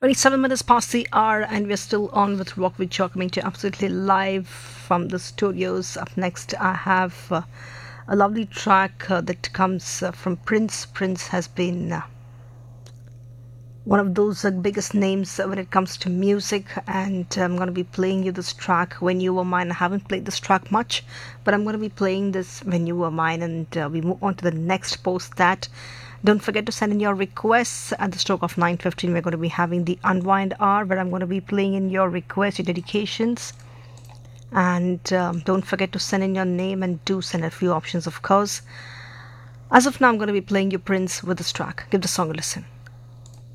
27 minutes past the hour, and we're still on with Rock with Joe, coming to you absolutely live from the studios. Up next, I have a lovely track that comes from Prince. Prince has been one of those biggest names when it comes to music, and I'm going to be playing you this track, When You Were Mine. I haven't played this track much, but I'm going to be playing this When You Were Mine, and we move on to the next post. That don't forget to send in your requests. At the stroke of 9:15, we're going to be having the Unwind Hour, where I'm going to be playing in your requests, your dedications. And don't forget to send in your name, and do send a few options, of course. As of now, I'm going to be playing you Prince with this track. Give the song a listen.